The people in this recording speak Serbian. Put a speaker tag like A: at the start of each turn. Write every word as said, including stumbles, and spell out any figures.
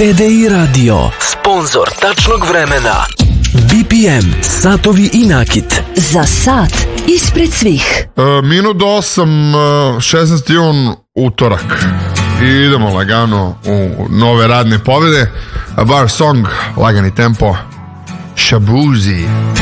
A: T D I Radio, sponzor tačnog vremena. B P M, satovi i nakit.
B: Za sat ispred svih.
C: E, minut do osam, šesnaesti jun, utorak. I idemo lagano u nove radne pobjede. A bar song, lagani tempo, Shabuzi.